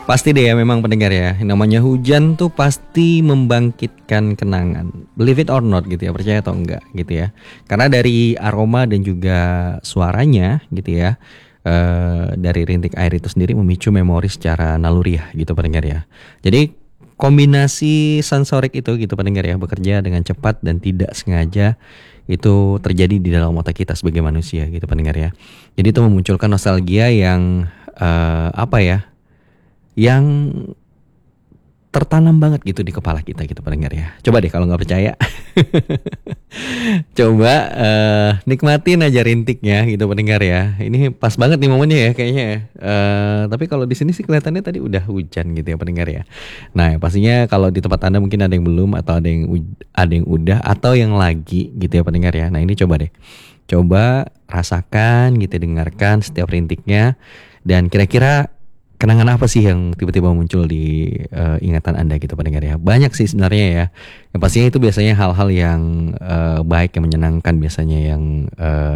Pasti deh ya memang pendengar ya. Namanya hujan tuh pasti membangkitkan kenangan. Believe it or not gitu ya, percaya atau enggak gitu ya. Karena dari aroma dan juga suaranya gitu ya. Dari rintik air itu sendiri memicu memori secara naluriah gitu pendengar ya. Jadi kombinasi sensorik itu gitu pendengar ya, bekerja dengan cepat dan tidak sengaja itu terjadi di dalam otak kita sebagai manusia gitu pendengar ya. Jadi itu memunculkan nostalgia yang apa ya, yang tertanam banget gitu di kepala kita gitu pendengar ya. Coba deh kalau nggak percaya, coba nikmatin aja rintiknya gitu pendengar ya. Ini pas banget nih momennya ya kayaknya ya. Tapi kalau di sini sih kelihatannya tadi udah hujan gitu ya pendengar ya. Nah pastinya kalau di tempat Anda mungkin ada yang belum atau ada yang udah atau yang lagi gitu ya pendengar ya. Nah ini coba deh, coba rasakan gitu, dengarkan setiap rintiknya dan kira-kira kenangan apa sih yang tiba-tiba muncul di ingatan Anda gitu pendengar ya. Banyak sih sebenarnya ya. Yang pastinya itu biasanya hal-hal yang baik, yang menyenangkan biasanya, yang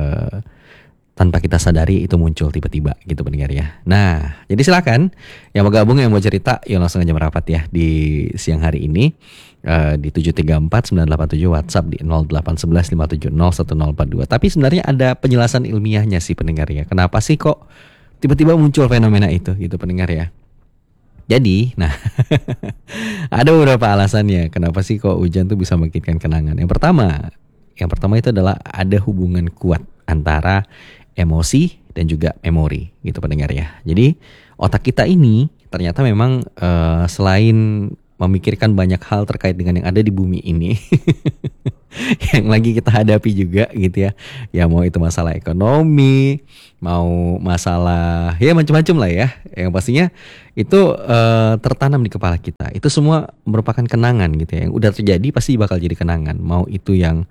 tanpa kita sadari itu muncul tiba-tiba gitu pendengar ya. Nah, jadi silakan yang mau gabung, yang mau cerita, yuk langsung aja merapat ya di siang hari ini. Di 734-987 WhatsApp di 0811 570 1042. Tapi sebenarnya ada penjelasan ilmiahnya sih pendengar ya. Kenapa sih kok tiba-tiba muncul fenomena itu gitu pendengar ya. Jadi, nah ada beberapa alasannya kenapa sih kok hujan tuh bisa membangkitkan kenangan. Yang pertama itu adalah ada hubungan kuat antara emosi dan juga memori gitu pendengar ya. Jadi otak kita ini ternyata memang selain memikirkan banyak hal terkait dengan yang ada di bumi ini yang lagi kita hadapi juga gitu ya. Ya mau itu masalah ekonomi, mau masalah ya macam-macam lah ya. Yang pastinya itu tertanam di kepala kita. Itu semua merupakan kenangan gitu ya. Yang udah terjadi pasti bakal jadi kenangan. Mau itu yang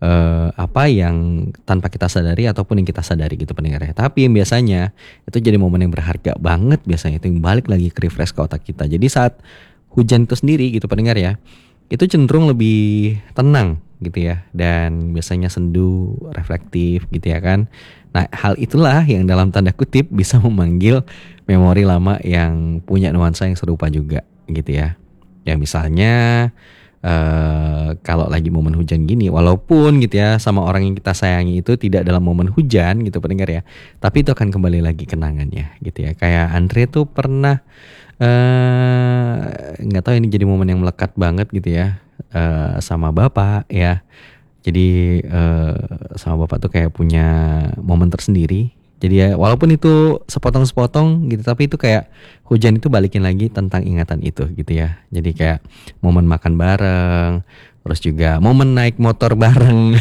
yang tanpa kita sadari ataupun yang kita sadari gitu pendengar ya. Tapi yang biasanya itu jadi momen yang berharga banget biasanya, itu yang balik lagi ke refresh ke otak kita. Jadi saat hujan itu sendiri gitu pendengar ya, itu cenderung lebih tenang gitu ya, dan biasanya sendu, reflektif gitu ya kan. Nah hal itulah yang dalam tanda kutip bisa memanggil memori lama yang punya nuansa yang serupa juga gitu ya. Ya misalnya kalau lagi momen hujan gini, walaupun gitu ya sama orang yang kita sayangi itu tidak dalam momen hujan gitu pendengar ya, tapi itu akan kembali lagi kenangannya gitu ya. Kayak Andre tuh pernah nggak tahu ini jadi momen yang melekat banget gitu ya, sama bapak ya. Jadi sama bapak tuh kayak punya momen tersendiri. Jadi ya walaupun itu sepotong-sepotong gitu, tapi itu kayak hujan itu balikin lagi tentang ingatan itu gitu ya. Jadi kayak momen makan bareng, terus juga momen naik motor bareng.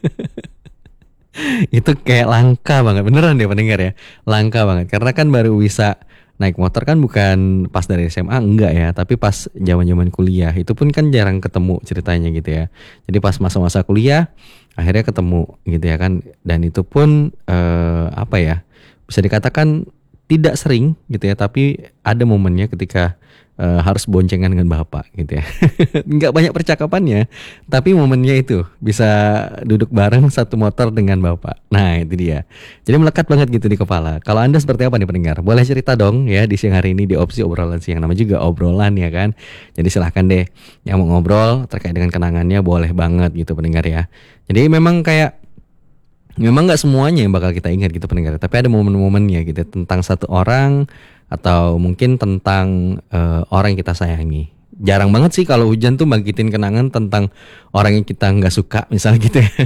Itu kayak langka banget, beneran deh pendengar ya, langka banget. Karena kan baru bisa naik motor kan bukan pas dari SMA, enggak ya, tapi pas zaman-zaman kuliah. Itu pun kan jarang ketemu ceritanya gitu ya. Jadi pas masa-masa kuliah akhirnya ketemu gitu ya kan. Dan itu pun bisa dikatakan tidak sering gitu ya, tapi ada momennya ketika harus boncengan dengan bapak gitu ya. Nggak banyak percakapannya, tapi momennya itu bisa duduk bareng satu motor dengan bapak. Nah itu dia. Jadi melekat banget gitu di kepala. Kalau Anda seperti apa nih pendengar? Boleh cerita dong ya di siang hari ini di opsi obrolan siang. Nama juga obrolan ya kan. Jadi silahkan deh yang mau ngobrol terkait dengan kenangannya, boleh banget gitu pendengar ya. Jadi memang nggak semuanya yang bakal kita ingat gitu pendengar, tapi ada momen-momennya gitu tentang satu orang atau mungkin tentang orang yang kita sayangi. Jarang banget sih kalau hujan tuh bangkitin kenangan tentang orang yang kita nggak suka misalnya gitu ya.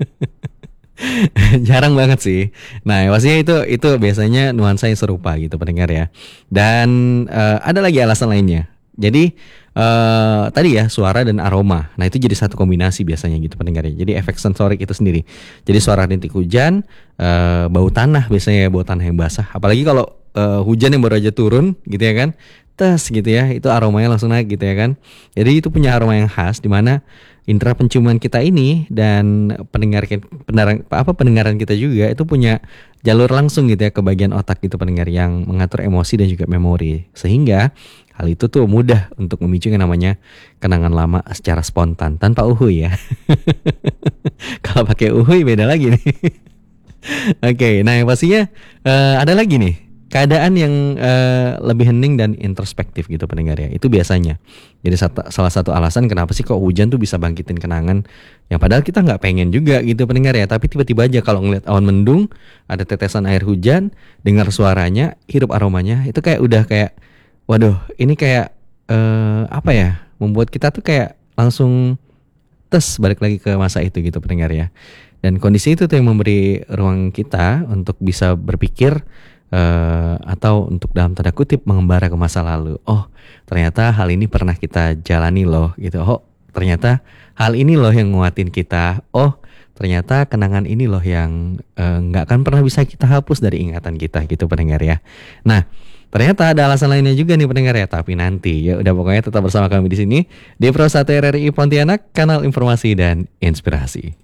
Jarang banget sih. Nah pastinya itu biasanya nuansa yang serupa gitu pendengar ya. Dan ada lagi alasan lainnya. Jadi tadi ya suara dan aroma. Nah itu jadi satu kombinasi biasanya gitu pendengar ya. Jadi efek sensorik itu sendiri. Jadi suara rintik hujan, bau tanah biasanya, bau tanah yang basah. Apalagi kalau hujan yang baru aja turun gitu ya kan, tes gitu ya, itu aromanya langsung naik gitu ya kan. Jadi itu punya aroma yang khas, di mana indera penciuman kita ini dan pendengaran kita juga itu punya jalur langsung gitu ya ke bagian otak gitu pendengar, yang mengatur emosi dan juga memori, sehingga hal itu tuh mudah untuk memicu yang namanya kenangan lama secara spontan tanpa uhuy ya. Kalau pakai uhuy beda lagi nih. Oke, nah yang pastinya ada lagi nih keadaan yang lebih hening dan introspektif gitu pendengar ya. Itu biasanya. Jadi salah satu alasan kenapa sih kok hujan tuh bisa bangkitin kenangan yang padahal kita nggak pengen juga gitu pendengar ya. Tapi tiba-tiba aja kalau ngeliat awan mendung, ada tetesan air hujan, dengar suaranya, hirup aromanya, itu kayak udah kayak, waduh, ini kayak apa ya? Membuat kita tuh kayak langsung balik lagi ke masa itu gitu pendengar ya. Dan kondisi itu tuh yang memberi ruang kita untuk bisa berpikir atau untuk dalam tanda kutip mengembara ke masa lalu. Oh, ternyata hal ini pernah kita jalani loh gitu. Oh, ternyata hal ini loh yang nguatin kita. Oh, ternyata kenangan ini loh yang nggak akan pernah bisa kita hapus dari ingatan kita gitu pendengar ya. Nah, ternyata ada alasan lainnya juga nih pendengar ya, tapi nanti ya udah pokoknya tetap bersama kami di sini di Pro 1 RRI Pontianak, kanal informasi dan inspirasi.